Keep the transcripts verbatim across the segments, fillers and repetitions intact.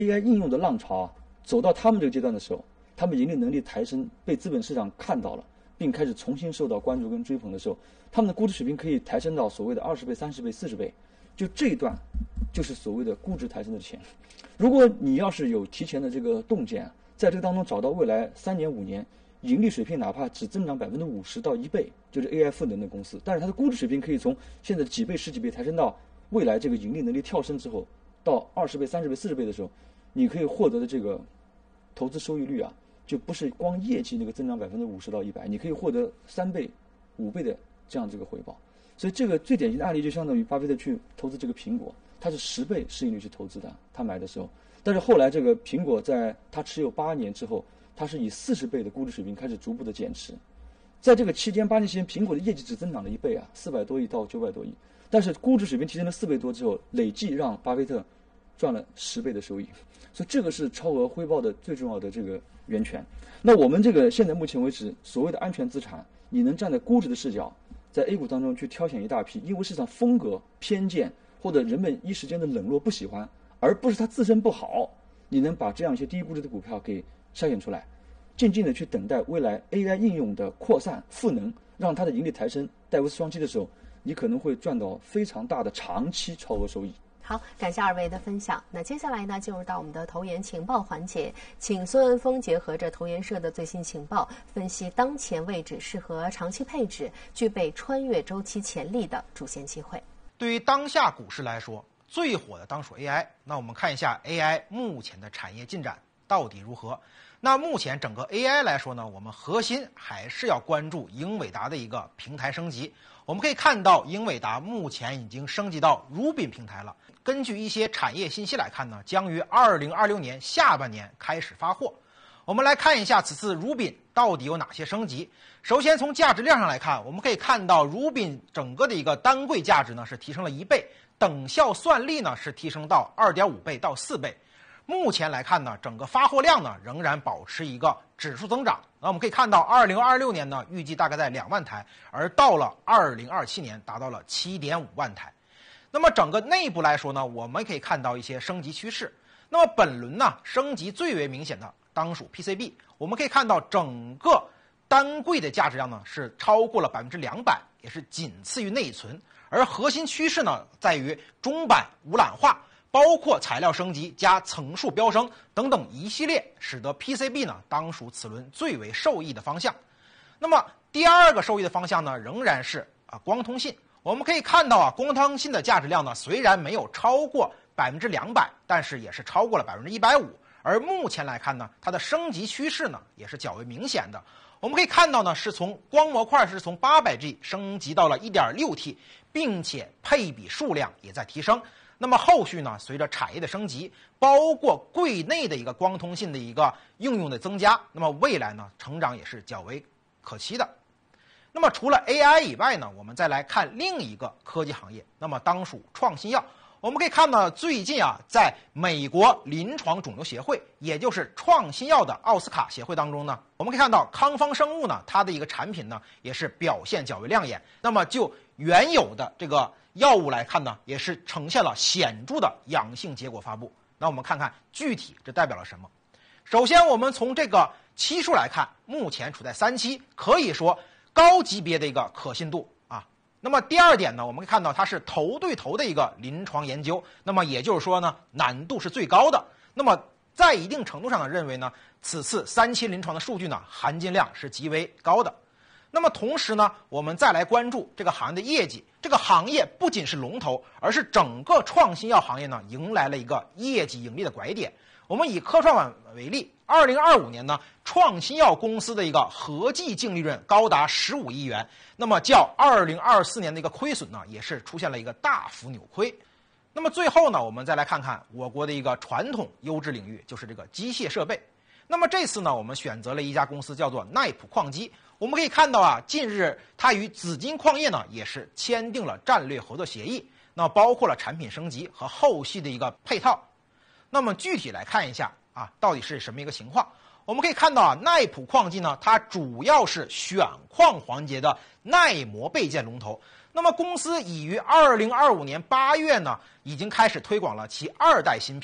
A I 应用的浪潮啊走到他们这个阶段的时候，他们盈利能力抬升，被资本市场看到了，并开始重新受到关注跟追捧的时候，他们的估值水平可以抬升到所谓的二十倍、三十倍、四十倍，就这一段就是所谓的估值抬升的钱。如果你要是有提前的这个洞见，在这个当中找到未来三年五年盈利水平哪怕只增长百分之五十到一倍，就是 A I 赋能的公司，但是它的估值水平可以从现在几倍、十几倍抬升到未来这个盈利能力跳升之后，到二十倍、三十倍、四十倍的时候，你可以获得的这个投资收益率啊，就不是光业绩那个增长百分之五十到一百，你可以获得三倍、五倍的这样这个回报。所以这个最典型的案例就相当于巴菲特去投资这个苹果，他是十倍市盈率去投资的，他买的时候，但是后来这个苹果在他持有八年之后，它是以四十倍的估值水平开始逐步的减持，在这个期间八年期间，苹果的业绩只增长了一倍啊，四百多亿到九百多亿，但是估值水平提升了四倍多之后，累计让巴菲特赚了十倍的收益，所以这个是超额回报的最重要的这个源泉。那我们这个现在目前为止所谓的安全资产，你能站在估值的视角，在 A 股当中去挑选一大批，因为市场风格偏见或者人们一时间的冷落不喜欢，而不是它自身不好，你能把这样一些低估值的股票给筛选出来，静静的去等待未来 A I 应用的扩散赋能，让它的盈利抬升，戴维斯双击的时候，你可能会赚到非常大的长期超额收益。 好，感谢二位的分享。那接下来呢，进入到我们的投研情报环节，请孙文峰结合着投研社的最新情报，分析当前位置适合长期配置、具备穿越周期潜力的主线机会。 对于当下股市来说，最火的当属 A I。那我们看一下 A I 目前的产业进展到底如何？那目前整个 A I 来说呢，我们核心还是要关注英伟达的一个平台升级。我们可以看到，英伟达目前已经升级到 Rubin 平台了。根据一些产业信息来看呢，将于二零二六年下半年开始发货。我们来看一下此次 Rubin 到底有哪些升级。首先从价值量上来看，我们可以看到 Rubin 整个的一个单柜价值呢是提升了一倍，等效算力呢是提升到 二点五倍到四倍。目前来看呢，整个发货量呢仍然保持一个指数增长。那我们可以看到，二零二六年呢预计大概在两万台，而到了二零二七年达到了 七点五万台。那么整个内部来说呢，我们可以看到一些升级趋势。那么本轮呢升级最为明显的当属 P C B， 我们可以看到整个单柜的价值量呢是超过了百分之两百，也是仅次于内存。而核心趋势呢在于中板无缆化，包括材料升级加层数飙升等等一系列，使得 P C B 呢当属此轮最为受益的方向。那么第二个受益的方向呢，仍然是啊光通信。我们可以看到啊，光通信的价值量呢虽然没有超过百分之两百，但是也是超过了百分之一百五。而目前来看呢，它的升级趋势呢也是较为明显的。我们可以看到呢，是从光模块是从 八百 G 升级到了 一点六 T， 并且配比数量也在提升。那么后续呢，随着产业的升级，包括柜内的一个光通信的一个应用的增加，那么未来呢，成长也是较为可期的。那么除了 A I 以外呢，我们再来看另一个科技行业，那么当属创新药。我们可以看到，最近啊，在美国临床肿瘤协会，也就是创新药的奥斯卡协会当中呢，我们可以看到康方生物呢，它的一个产品呢，也是表现较为亮眼。那么就原有的这个药物来看呢，也是呈现了显著的阳性结果发布。那我们看看具体这代表了什么？首先，我们从这个期数来看，目前处在三期，可以说高级别的一个可信度啊。那么第二点呢，我们可以看到它是头对头的一个临床研究，那么也就是说呢，难度是最高的。那么在一定程度上呢，认为呢，此次三期临床的数据呢，含金量是极为高的。那么同时呢，我们再来关注这个行业的业绩。这个行业不仅是龙头，而是整个创新药行业呢，迎来了一个业绩盈利的拐点。我们以科创板为例，二零二五年呢，创新药公司的一个合计净利润高达十五亿元，那么较二零二四年的一个亏损呢，也是出现了一个大幅扭亏。那么最后呢，我们再来看看我国的一个传统优质领域，就是这个机械设备。那么这次呢，我们选择了一家公司叫做耐普矿机。我们可以看到啊，近日它与紫金矿业呢也是签订了战略合作协议，那包括了产品升级和后续的一个配套。那么具体来看一下啊，到底是什么一个情况？我们可以看到啊，耐普矿机呢，它主要是选矿环节的耐磨备件龙头。那么公司已于二零二五年八月呢，已经开始推广了其二代新品，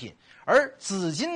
而紫金